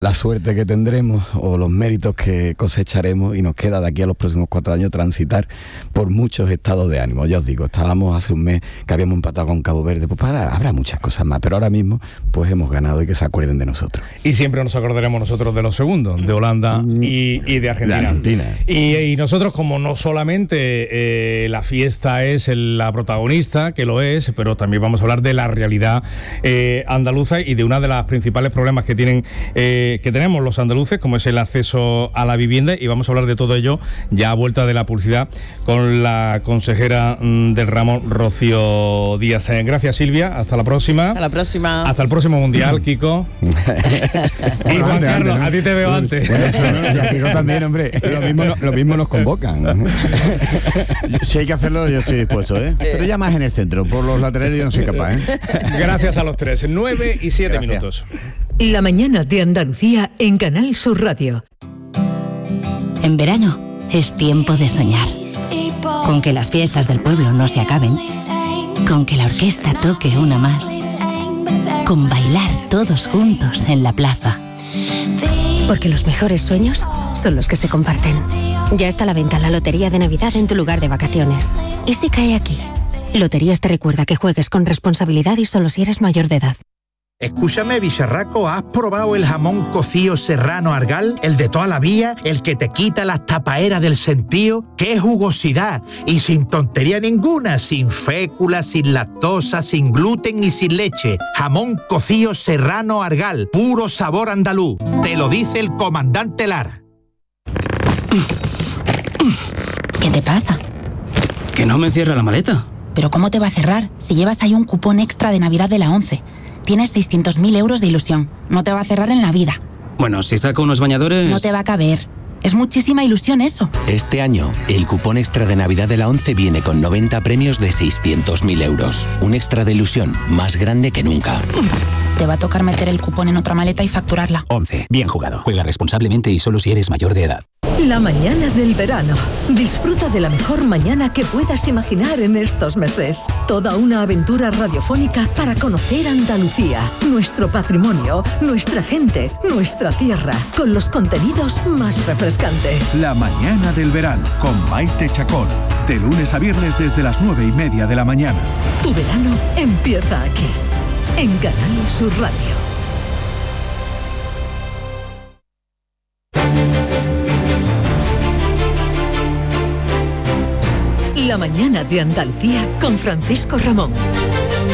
la suerte que tendremos o los méritos que cosecharemos, y nos queda de aquí a los próximos 4 años transitar por muchos estados de ánimo. Ya os digo, estábamos hace un mes que habíamos empatado con Cabo Verde, pues habrá muchas cosas más, pero ahora mismo pues hemos ganado y que se acuerden de nosotros. Y siempre nos acordaremos nosotros de los segundos, de Holanda y de Argentina. Y nosotros, como no solamente la fiesta es la protagonista, que lo es, pero también vamos a hablar de la realidad andaluza y de una de las principales problemas que tenemos los andaluces, como es el acceso a la vivienda, y vamos a hablar de todo ello ya a vuelta de la publicidad con la consejera del ramo, Rocío Díaz. Gracias, Silvia, hasta la próxima. Hasta la próxima. Hasta el próximo Mundial, Kiko. Y Juan Carlos, a ti te veo antes. Bueno, eso, ¿no? Y a Kiko también, hombre. Lo mismo nos convocan. Si hay que hacerlo, yo estoy dispuesto, ¿eh? Pero ya más en el centro, por los laterales yo no soy capaz, ¿eh? Gracias a los tres. 9 y 7 minutos. La mañana de Andalucía en Canal Sur Radio. En verano es tiempo de soñar. Con que las fiestas del pueblo no se acaben. Con que la orquesta toque una más. Con bailar todos juntos en la plaza. Porque los mejores sueños son los que se comparten. Ya está a la venta la Lotería de Navidad en tu lugar de vacaciones. ¿Y si cae aquí? Loterías te recuerda que juegues con responsabilidad y solo si eres mayor de edad. Escúchame, bicharraco, ¿has probado el jamón cocido serrano Argal? El de toda la vida, el que te quita las tapaeras del sentío. ¡Qué jugosidad! Y sin tontería ninguna, sin fécula, sin lactosa, sin gluten y sin leche. Jamón cocido serrano Argal, puro sabor andaluz. Te lo dice el comandante Lara. ¿Qué te pasa? Que no me cierra la maleta. ¿Pero cómo te va a cerrar si llevas ahí un cupón extra de Navidad de la 11? Tienes 600.000 euros de ilusión. No te va a cerrar en la vida. Bueno, si saco unos bañadores... No te va a caber. Es muchísima ilusión eso. Este año, el cupón extra de Navidad de la 11 viene con 90 premios de 600.000 euros. Un extra de ilusión más grande que nunca. Te va a tocar meter el cupón en otra maleta y facturarla. 11. Bien jugado. Juega responsablemente y solo si eres mayor de edad. La mañana del verano. Disfruta de la mejor mañana que puedas imaginar en estos meses. Toda una aventura radiofónica para conocer Andalucía, nuestro patrimonio, nuestra gente, nuestra tierra, con los contenidos más refrescantes. La mañana del verano con Maite Chacón. De lunes a viernes desde las 9:30 de la mañana. Tu verano empieza aquí, en Canal Sur Radio. La mañana de Andalucía con Francisco Ramón.